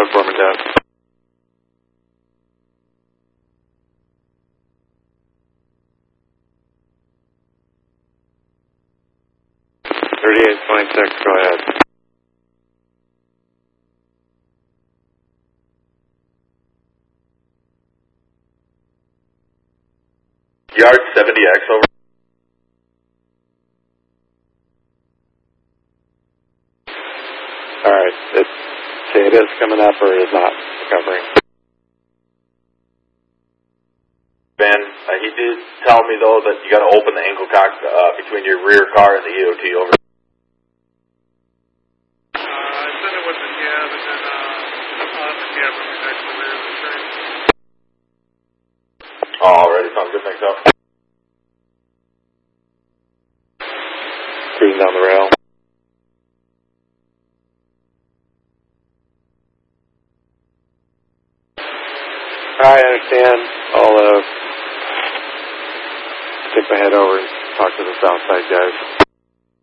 for me, Dad. Go ahead. Yard 70X over. Alright, it is coming up or it is not recovering. Ben, he did tell me though that you got to open the ankle cock between your rear car and the EOT over. I said it was the cab and then on the cab when we next to the rear of the train. Alrighty, sounds good, thanks out. Cruising down the rail. I understand. I'll stick my head over and talk to the Southside guys.